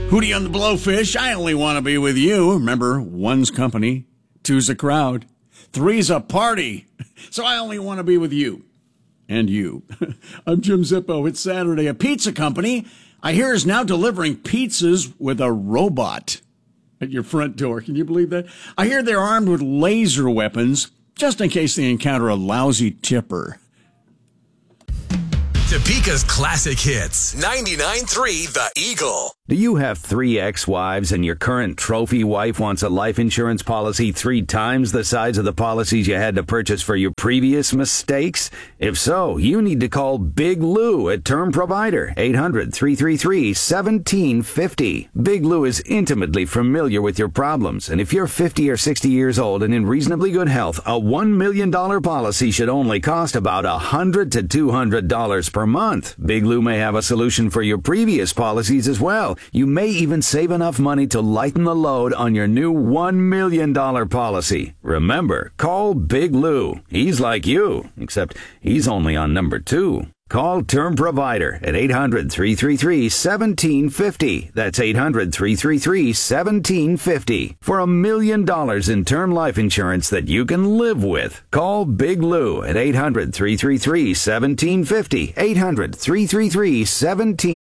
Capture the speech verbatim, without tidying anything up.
Hootie on the Blowfish, I only want to be with you. Remember, one's company, two's a crowd, three's a party. So I only want to be with you. And you. I'm Jim Zippo. It's Saturday. A pizza company, I hear, is now delivering pizzas with a robot at your front door. Can you believe that? I hear they're armed with laser weapons just in case they encounter a lousy tipper. Topeka's classic hits. ninety-nine point three The Eagle. Do you have three ex-wives and your current trophy wife wants a life insurance policy three times the size of the policies you had to purchase for your previous mistakes? If so, you need to call Big Lou at Term Provider, eight hundred, three three three, one seven five zero. Big Lou is intimately familiar with your problems, and if you're fifty or sixty years old and in reasonably good health, a one million dollars policy should only cost about one hundred to two hundred dollars per month. Big Lou may have a solution for your previous policies as well. You may even save enough money to lighten the load on your new one million dollars policy. Remember, call Big Lou. He's like you, except he's only on number two. Call Term Provider at eight hundred, three three three, one seven five zero. That's eight hundred, three three three, one seven five zero. For a million dollars in term life insurance that you can live with. Call Big Lou at eight hundred, three three three, one seven five zero. eight hundred, three three three, one seven five zero.